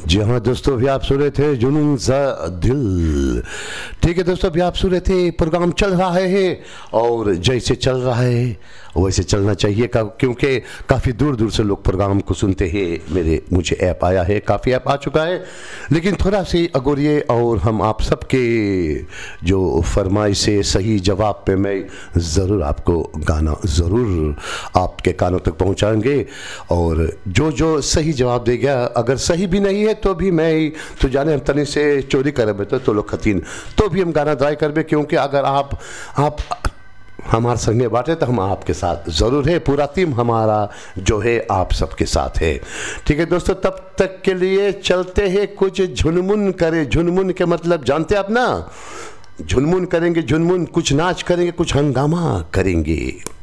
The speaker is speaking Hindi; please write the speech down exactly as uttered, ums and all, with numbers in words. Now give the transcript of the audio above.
जी हाँ दोस्तों, अभी आप सुन रहे थे जुनून सा दिल। ठीक है दोस्तों, अभी आप सुन रहे थे, प्रोग्राम चल रहा है और जैसे चल रहा है वैसे चलना चाहिए, क्योंकि काफ़ी दूर दूर से लोग प्रोग्राम को सुनते हैं। मेरे मुझे ऐप आया है, काफ़ी ऐप आ चुका है, लेकिन थोड़ा सी अगोरिए और हम आप सबके जो फरमाइश से सही जवाब पे मैं ज़रूर आपको गाना ज़रूर आपके कानों तक पहुंचाएंगे। और जो जो सही जवाब देगा, अगर सही भी नहीं है तो भी मैं तो जाने हम तनी से चोरी करे तो, तो लोग खतीन तो भी हम गाना ट्राई करबे, क्योंकि अगर आप आप हमारे संगे बांटे तो हम आपके साथ ज़रूर है। पूरा टीम हमारा जो है आप सबके साथ है। ठीक है दोस्तों, तब तक के लिए चलते हैं कुछ झुनमुन करे। झुनमुन के मतलब जानते आप ना, झुनमुन करेंगे, झुनमुन कुछ नाच करेंगे, कुछ हंगामा करेंगे।